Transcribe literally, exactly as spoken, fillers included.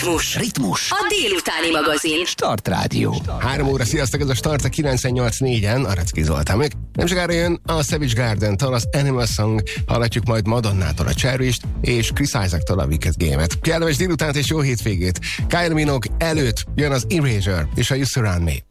Ritmus. Ritmus. A délutáni magazin. Start Rádió. Három óra, sziasztok, ez a Start a kilencvennyolc négyen, Aracki Zoltán még. Nem sokára jön a Savage Garden-től az Animal Song, hallatjuk majd Madonnától a Cherist, és Chris Isaac-tól a Wicked Game-et. Kellemes délutánt és jó hétvégét. Kylie Minogue előtt jön az Erasure és a You Surround Me.